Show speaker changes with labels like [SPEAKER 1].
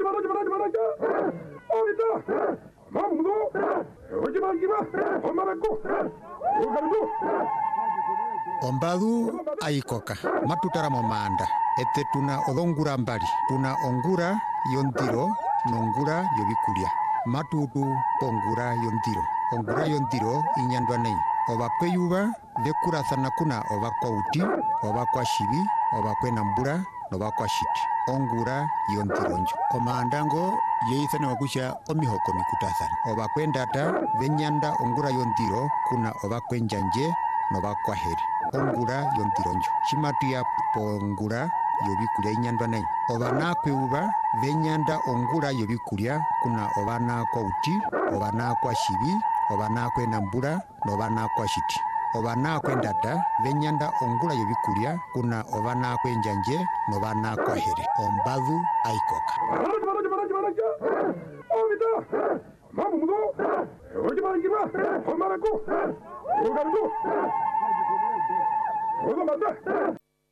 [SPEAKER 1] Ombadu aikoka matutara momanda ete tuna odongura mbali tuna ongura yondiro nongura yobikulia matutu pongura yondiro ongura yondiro inyandwa nei oba kweyuba vekurathana kuna oba kwauti oba kwa shibi oba kwenambura noba kwa shiti ongura yondironjo omaandango yeithane wakusha omihoko mikutathana oba kwendata venyanda ongura yondiro kuna oba kwenjanje noba kwa heri ongura yondironjo shimatuya pongura yobikulia inyandwa nei oba nakweuba venyanda ongura yobikulia kuna oba nakwauti oba nakwa shibi oba nakwenambura noba nakwa shiti oba nakwendata venyanda ongura yobikulia kuna oba nakwenjanje noba nakwa heri ombadu aikoka